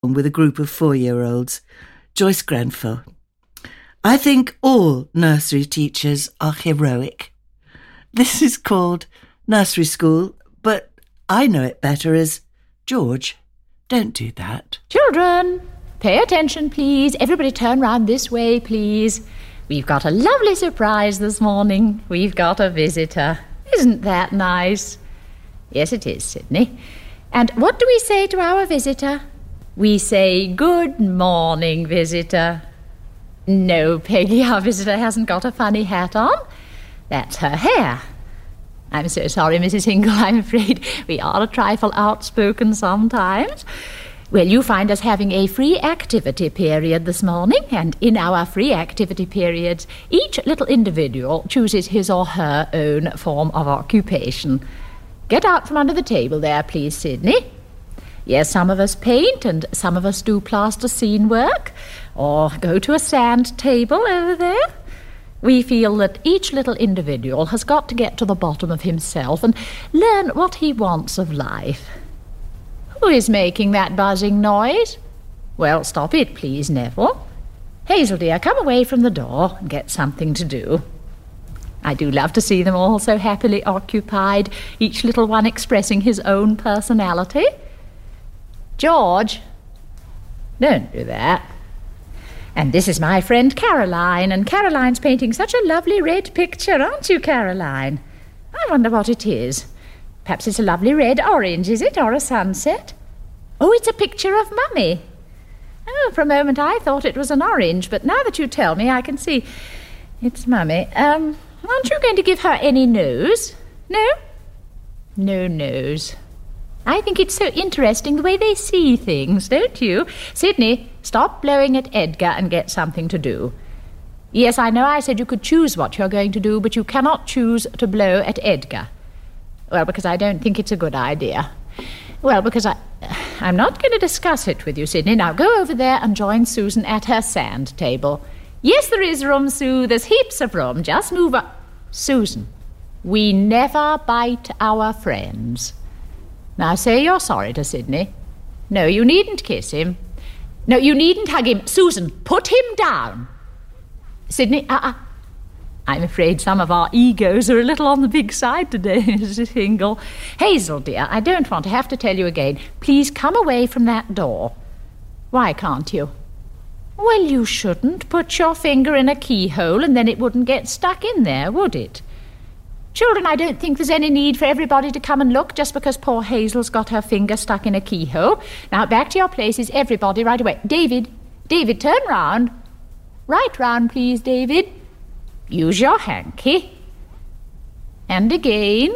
with a group of 4-year-olds, Joyce Grenfell. I think all nursery teachers are heroic. This is called nursery school, but I know it better as George. Don't do that. Children, pay attention, please. Everybody turn round this way, please. We've got a lovely surprise this morning. We've got a visitor. Isn't that nice? Yes, it is, Sydney. And what do we say to our visitor? We say, good morning, visitor. No, Peggy, our visitor hasn't got a funny hat on. That's her hair. I'm so sorry, Mrs. Hingle. I'm afraid we are a trifle outspoken sometimes. Well, you find us having a free activity period this morning, and in our free activity periods, each little individual chooses his or her own form of occupation. Get out from under the table there, please, Sydney. Yes, some of us paint and some of us do plaster scene work or go to a sand table over there. We feel that each little individual has got to get to the bottom of himself and learn what he wants of life. Who is making that buzzing noise? Well, stop it, please, Neville. Hazel, dear, come away from the door and get something to do. I do love to see them all so happily occupied, each little one expressing his own personality. George, don't do that. And this is my friend Caroline, and Caroline's painting such a lovely red picture, aren't you, Caroline? I wonder what it is. Perhaps it's a lovely red-orange, is it, or a sunset? Oh, it's a picture of Mummy. Oh, for a moment I thought it was an orange, but now that you tell me, I can see it's Mummy. Aren't you going to give her any nose? No? No nose. I think it's so interesting the way they see things, don't you? Sydney, stop blowing at Edgar and get something to do. Yes, I know I said you could choose what you're going to do, but you cannot choose to blow at Edgar. Well, because I don't think it's a good idea. Well, because I'm not going to discuss it with you, Sydney. Now go over there and join Susan at her sand table. Yes, there is room, Sue. There's heaps of room. Just move up. Susan, we never bite our friends. Now say you're sorry to Sydney. No, you needn't kiss him. No, you needn't hug him. Susan, put him down. Sydney, I'm afraid some of our egos are a little on the big side today, Mrs. Hingle. Hazel, dear, I don't want to have to tell you again. Please come away from that door. Why can't you? Well, you shouldn't put your finger in a keyhole and then it wouldn't get stuck in there, would it? Children, I don't think there's any need for everybody to come and look just because poor Hazel's got her finger stuck in a keyhole. Now, back to your places, everybody, right away. David, turn round. Right round, please, David. Use your hanky. And again.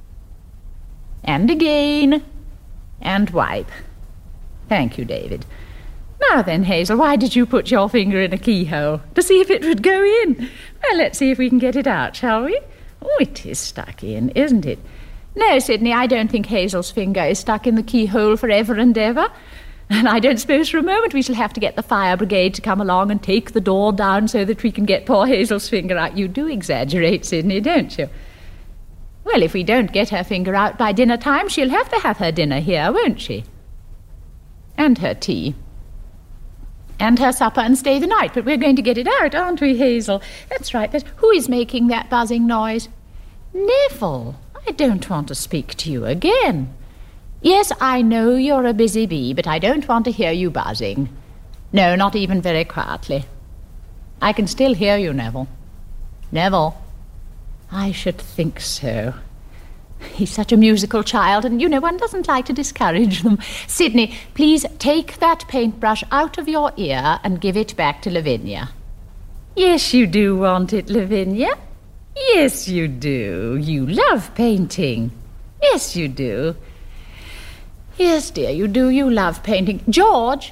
And again. And wipe. Thank you, David. Now then, Hazel, why did you put your finger in a keyhole? To see if it would go in. Well, let's see if we can get it out, shall we? Oh, it is stuck in, isn't it? No, Sydney, I don't think Hazel's finger is stuck in the keyhole forever and ever. And I don't suppose for a moment we shall have to get the fire brigade to come along and take the door down so that we can get poor Hazel's finger out. You do exaggerate, Sydney, don't you? Well, if we don't get her finger out by dinner time, she'll have to have her dinner here, won't she? And her tea. And her supper and stay the night. But we're going to get it out, aren't we, Hazel? That's right, but who is making that buzzing noise? Neville, I don't want to speak to you again. Yes, I know you're a busy bee, but I don't want to hear you buzzing. No, not even very quietly. I can still hear you, Neville. Neville, I should think so. He's such a musical child, and, one doesn't like to discourage them. Sydney, please take that paintbrush out of your ear and give it back to Lavinia. Yes, you do want it, Lavinia. Yes, you do. You love painting. Yes, you do. Yes, dear, you do. You love painting. George!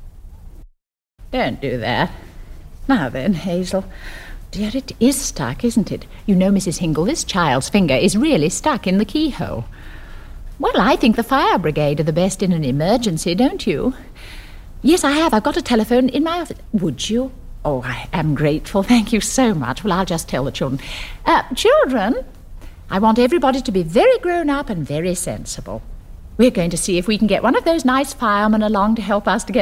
Don't do that. Now then, Hazel. Dear, it is stuck, isn't it? You know, Mrs. Hingle, this child's finger is really stuck in the keyhole. Well, I think the fire brigade are the best in an emergency, don't you? Yes, I have. I've got a telephone in my office. Would you? Oh, I am grateful. Thank you so much. Well, I'll just tell the children. Children, I want everybody to be very grown up and very sensible. We're going to see if we can get one of those nice firemen along to help us to get